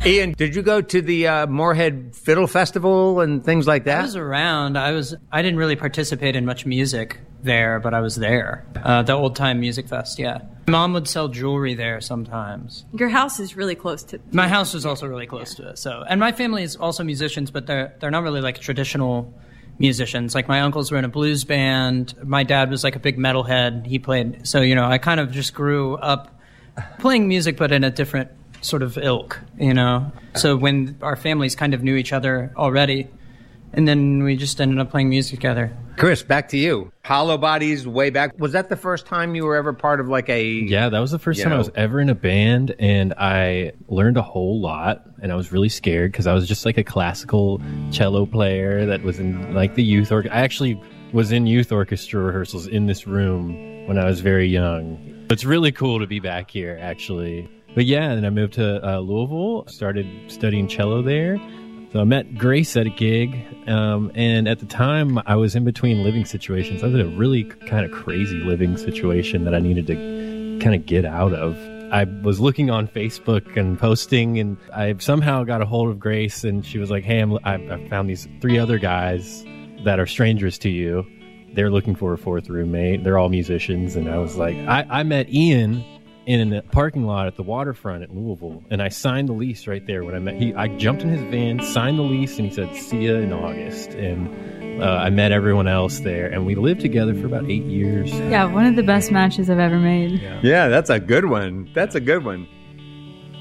Ian, did you go to the Moorhead Fiddle Festival and things like that? I was around. I didn't really participate in much music there, but I was there. The Old Time Music Fest, yeah. My mom would sell jewelry there sometimes. Your house is really close to... My house was also really close to it. So, and my family is also musicians, but they're not really like traditional musicians. Like my uncles were in a blues band. My dad was like a big metalhead. He played... So, I kind of just grew up playing music, but in a different sort of ilk, So when our families kind of knew each other already, and then we just ended up playing music together. Chris, back to you. Hollow Bodies way back. Was that the first time you were ever part of like a... Yeah, that was the first time I was ever in a band, and I learned a whole lot, and I was really scared because I was just like a classical cello player that was in like the youth orchestra. I actually was in youth orchestra rehearsals in this room when I was very young. It's really cool to be back here, actually. But yeah, then I moved to Louisville, started studying cello there. So I met Grace at a gig, and at the time I was in between living situations. I was in a really kind of crazy living situation that I needed to kind of get out of. I was looking on Facebook and posting, and I somehow got a hold of Grace, and she was like, hey, I found these 3 other guys that are strangers to you. They're looking for a 4th roommate. They're all musicians. And I was like, I met Ian in a parking lot at the waterfront at Louisville, and I signed the lease right there when I met. I jumped in his van, signed the lease, and he said, see ya in August. And I met everyone else there, and we lived together for about 8 years. Yeah, one of the best matches I've ever made. Yeah, that's a good one. That's a good one.